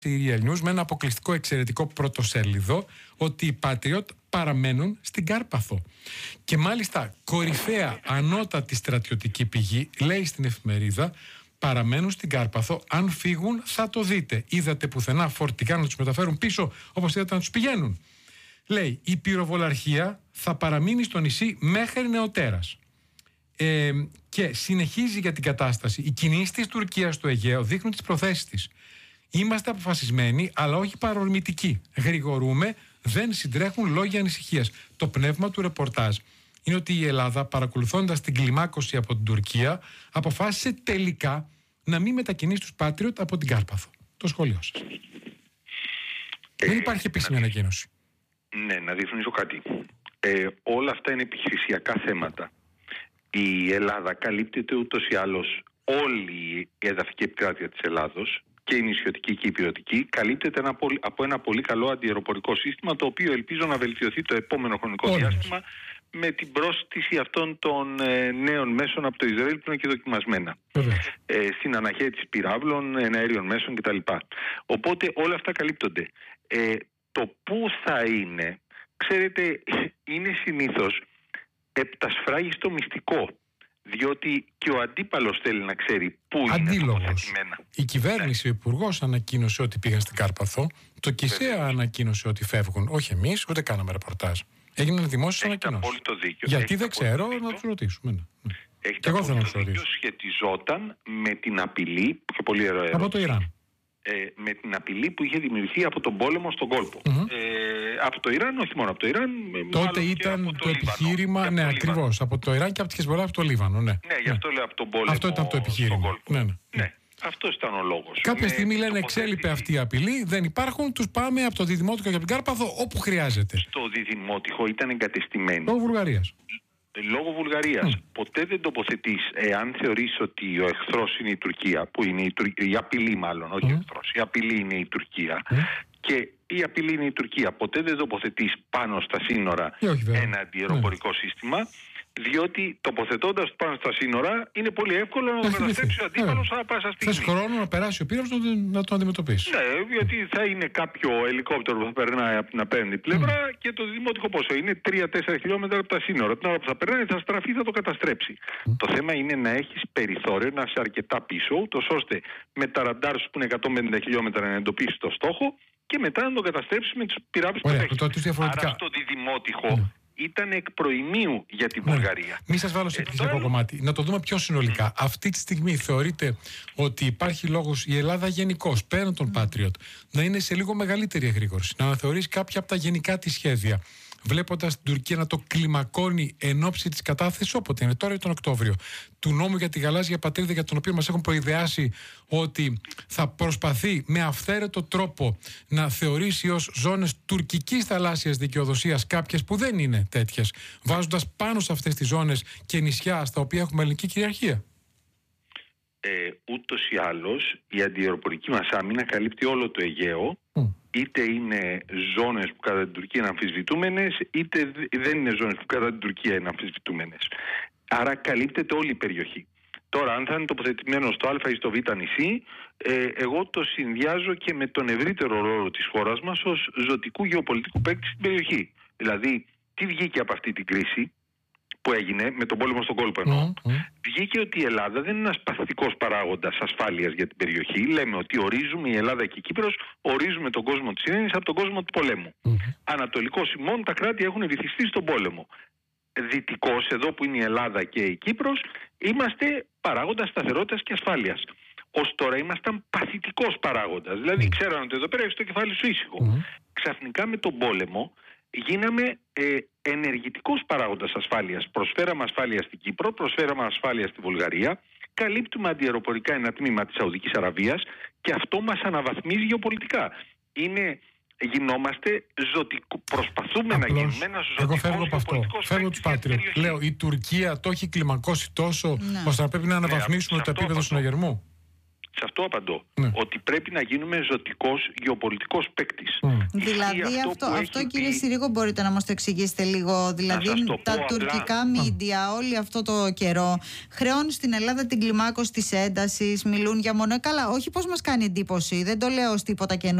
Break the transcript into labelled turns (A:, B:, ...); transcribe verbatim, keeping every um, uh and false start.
A: Real News με ένα αποκλειστικό εξαιρετικό πρωτοσέλιδο ότι οι Patriot παραμένουν στην Κάρπαθο. Και μάλιστα κορυφαία ανώτατη στρατιωτική πηγή λέει στην εφημερίδα: παραμένουν στην Κάρπαθο, αν φύγουν θα το δείτε. Είδατε πουθενά φορτικά να τους μεταφέρουν πίσω όπως είδατε να τους πηγαίνουν? Λέει: η πυροβολαρχία θα παραμείνει στο νησί μέχρι νεοτέρας. Ε, και συνεχίζει για την κατάσταση. Οι κινήσεις της Τουρκίας στο Αιγαίο δείχνουν τις προθέσεις της. Είμαστε αποφασισμένοι, αλλά όχι παρορμητικοί. Γρηγορούμε, δεν συντρέχουν λόγια ανησυχίας. Το πνεύμα του ρεπορτάζ είναι ότι η Ελλάδα, παρακολουθώντας την κλιμάκωση από την Τουρκία, αποφάσισε τελικά να μην μετακινήσει τους Patriot από την Κάρπαθο. Το σχόλιο σας. Ε, δεν υπάρχει επίσημη να... ανακοίνωση.
B: Ναι, να διευκρινίσω κάτι. Ε, όλα αυτά είναι επιχειρησιακά θέματα. Η Ελλάδα καλύπτεται ούτως ή άλλως, όλη η εδαφική επικράτεια της Ελλάδος, και η νησιωτική και η υπηρετική, καλύπτεται ένα, από ένα πολύ καλό αντιαεροπορικό σύστημα, το οποίο ελπίζω να βελτιωθεί το επόμενο χρονικό Όλες. διάστημα με την πρόσθεση αυτών των ε, νέων μέσων από το Ισραήλ που είναι και δοκιμασμένα. Ε, στην αναχέτηση πυράβλων, εναέριων μέσων κτλ. Οπότε όλα αυτά καλύπτονται. Ε, το πού θα είναι, ξέρετε, είναι συνήθως επτασφράγιστο μυστικό. Διότι και ο αντίπαλος θέλει να ξέρει πού είναι τοποθετημένα.
A: Η κυβέρνηση, ναι. Ο Υπουργός ανακοίνωσε ότι πήγαν στην Κάρπαθο. Το ΚΙΣΕΑ ανακοίνωσε ότι φεύγουν. Όχι εμείς, ούτε κάναμε ρεπορτάζ. Έγιναν δημόσιες ανακοινώσεις. Γιατί
B: Έχετε
A: δεν ξέρω, δίκιο. Να τους ρωτήσουμε. Ναι.
B: Έχετε εγώ θέλω να τους ρωτήσω. Σχετιζόταν με την απειλή, και πολύ ερώτηση,
A: από το Ιράν.
B: Ε, με την απειλή που είχε δημιουργηθεί από τον πόλεμο στον κόλπο. Mm-hmm. Ε, από το Ιράν, όχι μόνο από το Ιράν.
A: Τότε ήταν το, το επιχείρημα, ναι, ακριβώς. Από το Ιράν και από τη Χεσμολάχ από το Λίβανο. Ναι,
B: ναι, γι' αυτό λέω από τον πόλεμο.
A: Αυτό ήταν το επιχείρημα. Ναι, ναι.
B: ναι. Αυτός ήταν ο λόγος.
A: Κάποια στιγμή λένε εξέλιπε αυτή η απειλή, δεν υπάρχουν, τους πάμε από το Διδημότυχο και από την Κάρπαθο όπου χρειάζεται.
B: Στο Διδημότυχο ήταν εγκατεστημένοι.
A: Λόγω Βουλγαρίας.
B: Λόγω Βουλγαρίας. Mm. Ποτέ δεν τοποθετείς, εάν θεωρείς ότι ο εχθρός είναι η Τουρκία, που είναι η, Τουρ... η απειλή μάλλον, όχι mm. ο εχθρός, η απειλή είναι η Τουρκία mm. και η απειλή είναι η Τουρκία. Ποτέ δεν τοποθετείς πάνω στα σύνορα ένα αντιαεροπορικό mm. σύστημα, διότι τοποθετώντας πάνω στα σύνορα είναι πολύ εύκολο να το καταστρέψει ο αντίπαλος ανά πάσα στιγμή.
A: Θες χρόνο να περάσει ο πύραυλος να, να το αντιμετωπίσει.
B: Ναι, γιατί θα είναι κάποιο ελικόπτερο που θα περνάει από την απέναντι πλευρά mm. και το δημοτικό πόσο είναι τρία τέσσερα χιλιόμετρα από τα σύνορα. Την ώρα που θα περνάει θα στραφεί, θα το καταστρέψει. Mm. Το θέμα είναι να έχεις περιθώριο, να είσαι αρκετά πίσω, ούτως ώστε με τα ραντάρ σου που είναι εκατόν πενήντα χιλιόμετρα να εντοπίσεις το στόχο και μετά να το καταστρέψεις με τους πυράβλους που έχεις. Άρα αυτό το διδημότυχο mm. ήταν εκ προημίου για τη Βουλγαρία.
A: Ναι. Μην σας βάλω σε επιχειρησιακό τώρα... κομμάτι. Να το δούμε πιο συνολικά. Mm. Αυτή τη στιγμή θεωρείτε ότι υπάρχει λόγος η Ελλάδα γενικώς, πέραν των mm. Patriot, να είναι σε λίγο μεγαλύτερη εγρήγορση, να αναθεωρήσει κάποια από τα γενικά της σχέδια, βλέποντας την Τουρκία να το κλιμακώνει εν ώψη της κατάθεσης, όποτε είναι, τώρα ή τον Οκτώβριο, του νόμου για τη γαλάζια πατρίδα, για τον οποίο μας έχουν προειδεάσει ότι θα προσπαθεί με αυθαίρετο τρόπο να θεωρήσει ως ζώνες τουρκικής θαλάσσιας δικαιοδοσίας κάποιες που δεν είναι τέτοιες, βάζοντας πάνω σε αυτές τις ζώνες και νησιά στα οποία έχουμε ελληνική κυριαρχία.
B: Ε, ούτως ή άλλως η αντιαεροπορική μας άμυνα καλύπτει όλο το Αιγαίο. Mm. Είτε είναι ζώνες που κατά την Τουρκία είναι αμφισβητούμενες, είτε δεν είναι ζώνες που κατά την Τουρκία είναι αμφισβητούμενες. Άρα καλύπτεται όλη η περιοχή. Τώρα, αν θα είναι τοποθετημένο στο Α ή στο Β νησί, ε, εγώ το συνδυάζω και με τον ευρύτερο ρόλο της χώρας μας ως ζωτικού γεωπολιτικού παίκτη στην περιοχή. Δηλαδή, τι βγήκε από αυτή την κρίση που έγινε με τον πόλεμο στον κόλπο εννοώ, mm, mm. βγήκε ότι η Ελλάδα δεν είναι ένας παθητικός παράγοντας ασφάλειας για την περιοχή. Λέμε ότι ορίζουμε η Ελλάδα και η Κύπρος, ορίζουμε τον κόσμο της ειρήνης από τον κόσμο του πολέμου. Mm. Ανατολικός ημών τα κράτη έχουν βυθιστεί στον πόλεμο. Δυτικός, εδώ που είναι η Ελλάδα και η Κύπρος, είμαστε παράγοντας σταθερότητας και ασφάλειας. Ως τώρα ήμασταν παθητικός παράγοντας. Δηλαδή, mm. ξέραν ότι εδώ πέρα έχεις το κεφάλι σου ήσυχο. Mm. Ξαφνικά με τον πόλεμο γίναμε ε, ενεργητικός παράγοντας ασφάλειας. Προσφέραμε ασφάλεια στην Κύπρο, προσφέραμε ασφάλεια στη Βουλγαρία, καλύπτουμε αντιαεροπορικά ένα τμήμα της Σαουδικής Αραβίας και αυτό μας αναβαθμίζει γεωπολιτικά. Είναι, γινόμαστε ζωτικό, προσπαθούμε
A: Απλώς,
B: να γίνουμε ένας ζωτικός
A: εγώ φεύγω από αυτό. Φεύγω τους Patriot. Λέω, η Τουρκία το έχει κλιμακώσει τόσο, ναι. ώστε να πρέπει να αναβαθμίσουμε ναι, το επίπεδο συναγερμού.
B: Σε αυτό απαντώ.
A: Ναι.
B: Ότι πρέπει να γίνουμε ζωτικός γεωπολιτικός παίκτης.
C: Mm. Δηλαδή αυτό, αυτό, αυτό κύριε πει... Συρίγο, μπορείτε να μας το εξηγήσετε λίγο? Δηλαδή τα
B: πω,
C: τουρκικά
B: απλά...
C: μίντια όλη αυτό το καιρό χρεώνουν στην Ελλάδα την κλιμάκωση της έντασης, μιλούν για μόνο... Καλά, όχι πως μας κάνει εντύπωση, δεν το λέω ως τίποτα καινούργιο.